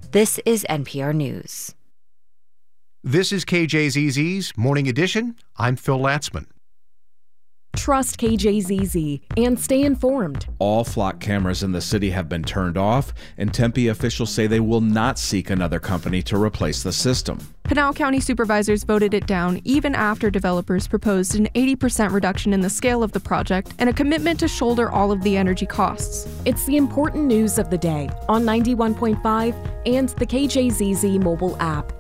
This is NPR News. This is KJZZ's Morning Edition. I'm Phil Latzman. Trust KJZZ and stay informed. All flock cameras in the city have been turned off, and Tempe officials say they will not seek another company to replace the system. Pinal County supervisors voted it down even after developers proposed an 80% reduction in the scale of the project and a commitment to shoulder all of the energy costs. It's the important news of the day on 91.5 and the KJZZ mobile app.